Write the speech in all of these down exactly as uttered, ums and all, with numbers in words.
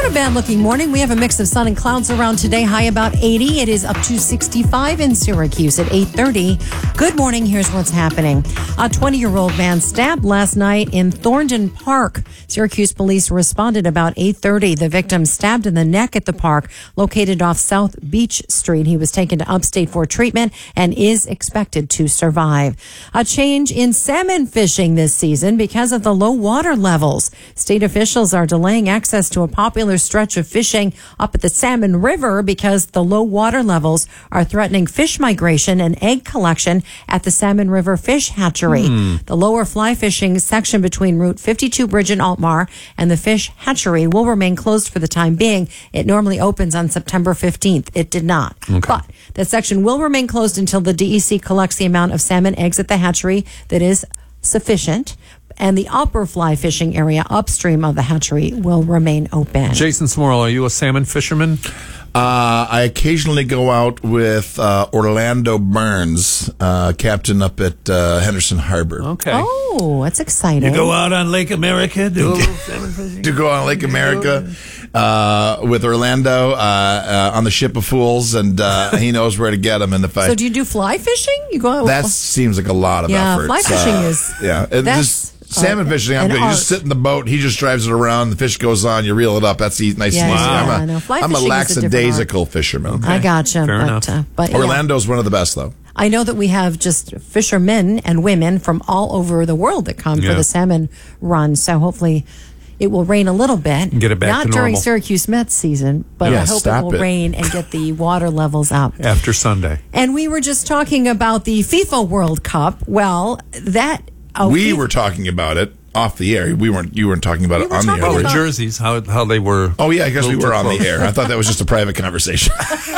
a bad-looking morning. We have a mix of sun and clouds around today. High about eighty. It is up to sixty-five in Syracuse at eight thirty. Good morning. Here's what's happening. A twenty-year-old man stabbed last night in Thorndon Park. Syracuse police responded about eight thirty. The victim stabbed in the neck at the park located off South Beach Street. He was taken to upstate for treatment and is expected to survive. A change in salmon fishing this season because of the low water levels. State officials are delaying access to a popular stretch of fishing up at the Salmon River because the low water levels are threatening fish migration and egg collection at the Salmon River Fish Hatchery. Hmm. The lower fly fishing section between Route fifty-two Bridge in Altmar and the Fish Hatchery will remain closed for the time being. It normally opens on September fifteenth. It did not. Okay. But that section will remain closed until the D E C collects the amount of salmon eggs at the hatchery that is sufficient. And the upper fly fishing area upstream of the hatchery will remain open. Jason Smorl, are you a salmon fisherman? Uh, I occasionally go out with uh, Orlando Burns, uh, captain up at uh, Henderson Harbor. Okay. Oh, that's exciting. You go out on Lake America, do a little salmon fishing? To go on Lake America uh, with Orlando uh, uh, on the Ship of Fools, and uh, he knows where to get them. And if I so, do you do fly fishing? You go out. That fl- seems like a lot of yeah, effort. fly fishing uh, is yeah. It, that's. Salmon Uh, fishing, I'm good. You art. just sit in the boat. He just drives it around. The fish goes on. You reel it up. That's easy, nice Yeah, and easy. yeah, I'm I a, know. Fly I'm a fishing is a different lackadaisical fisherman. Okay. I gotcha. Fair but, enough. Uh, but yeah. Orlando's one of the best, though. I know that we have just fishermen and women from all over the world that come Yeah. for the salmon run. So hopefully it will rain a little bit. Get it back Not to during normal. Syracuse Mets season, but Yeah, I hope it stop will it. rain and get the water levels up. After Sunday. And we were just talking about the FIFA World Cup. Well, that... Uh, we FIFA were talking about it off the air. We weren't. You weren't talking about We it were on the talking air. Oh, were the you? about- jerseys, how how they were. Oh yeah, I guess we little were too on close. the air. I thought that was just a private conversation.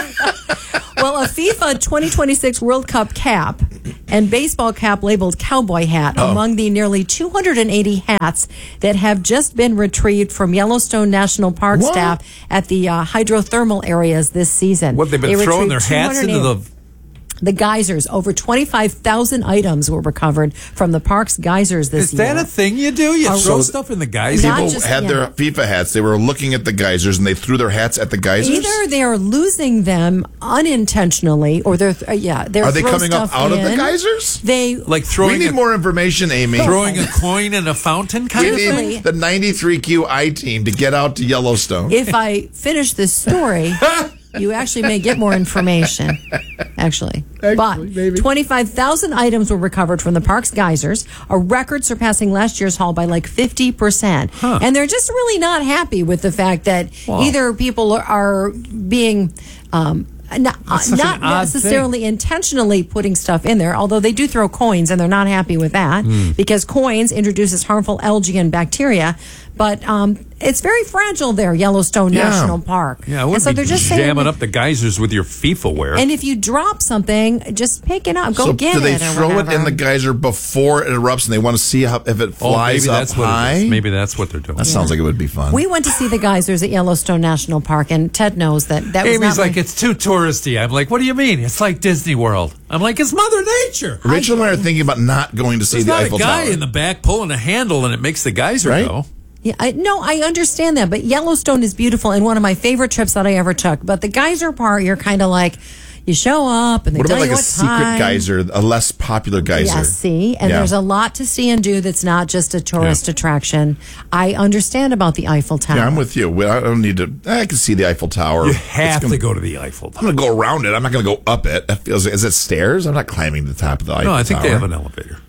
Well, a FIFA twenty twenty-six World Cup cap and baseball cap labeled cowboy hat Oh. among the nearly two hundred eighty hats that have just been retrieved from Yellowstone National Park What? staff at the uh, hydrothermal areas this season. What, they've been They throwing their retrieved hats into 280 the... The geysers. Over twenty-five thousand items were recovered from the park's geysers this Is year. that a thing you do? You Uh, throw so- stuff in the geysers? Not People just- had yeah. their FIFA hats. They were looking at the geysers and they threw their hats at the geysers. Either they are losing them unintentionally, or they're uh, yeah they're Are they throw coming up stuff out of the in. geysers? They Like We throwing need a, more information, Amy. throwing a coin in a fountain kind We of Usually- thing? need the ninety-three Q I team to get out to Yellowstone. if I finish this story, you actually may get more information. Actually, but twenty-five thousand items were recovered from the park's geysers, a record surpassing last year's haul by like fifty percent. Huh. And they're just really not happy with the fact that Wow. either people are being um, not, uh, That's such not an odd necessarily intentionally putting stuff in there, although they do throw coins and they're not happy with that Hmm. because coins introduces harmful algae and bacteria. But um, it's very fragile there, Yellowstone Yeah. National Park. Yeah, I and wouldn't so be they're just saying jamming that- up the geysers with your FIFA wear. and if you drop something, just pick it up. Go so get do they it. Or throw whatever. it in the geyser before it erupts, and they want to see how, if it oh, flies maybe up that's what high? it is. Maybe that's what they're doing. That sounds like it would be fun. We went to see the geysers at Yellowstone National Park, and Ted knows that that was Amy's not like, my- it's too touristy. I'm like, what do you mean? It's like Disney World. I'm like, it's Mother Nature. Rachel and I are thinking about not going to see There's the not Eiffel a guy Tower. in the back pulling a handle and it makes the geyser Right? go. Yeah, I, no, I understand that, but Yellowstone is beautiful and one of my favorite trips that I ever took. But the geyser part, you're kind of like, you show up and they What tell about like you a what secret time. geyser, a less popular geyser? Yeah, see, and Yeah. there's a lot to see and do that's not just a tourist Yeah. attraction. I understand about the Eiffel Tower. Yeah, I'm with you. Well, I don't need to. I can see the Eiffel Tower. You It's have gonna- to go to the Eiffel I'm Tower. going to go around it. I'm not going to go up it. That feels. Is it stairs? I'm not climbing the top of the Eiffel No, Tower. I think they have an elevator.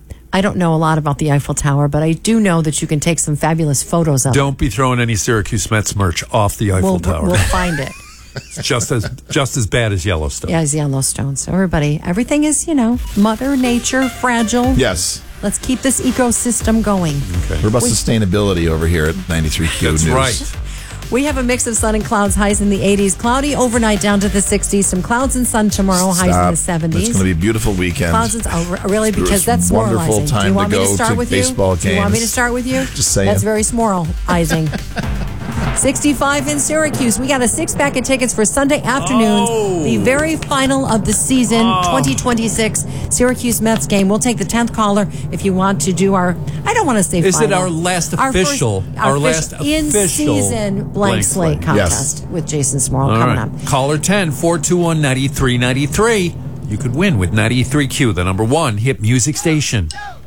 I don't know a lot about the Eiffel Tower, but I do know that you can take some fabulous photos of Don't be throwing any Syracuse Mets merch off the it. Eiffel We'll, Tower. we'll find it. It's just as just as bad as Yellowstone. Yeah, it's Yellowstone. So everybody, everything is, you know, Mother Nature, fragile. Yes. Let's keep this ecosystem going. Okay. We're about sustainability over here at ninety-three Q That's News. right. We have a mix of sun and clouds, highs in the eighties. Cloudy overnight down to the sixties. Some clouds and sun tomorrow, highs in Stop. the seventies. It's going to be a beautiful weekend. Clouds and oh, re- really, because It's that's wonderful smoralizing. time Do you want to me to go start to with baseball you? Do you want me to games. start with you? Just saying. That's very smoralizing. sixty-five in Syracuse. We got a six-pack of tickets for Sunday afternoons, Oh. the very final of the season, twenty twenty-six Syracuse Mets game. We'll take the tenth caller if you want to do our, I don't want to say Is it final. our last Our first- official, our, our first last in-season official blank, blank slate slate. contest with Jason Smorl All coming right. up. Caller ten, four two one, nine three nine three. You could win with ninety-three Q, the number one hit music station.